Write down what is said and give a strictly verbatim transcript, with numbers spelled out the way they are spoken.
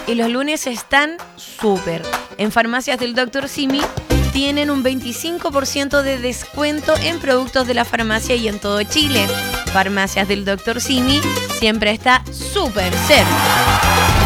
y los lunes están súper. En farmacias del doctor Simi tienen un veinticinco por ciento de descuento en productos de la farmacia y en todo Chile. Farmacias del doctor Simi siempre está súper cerca.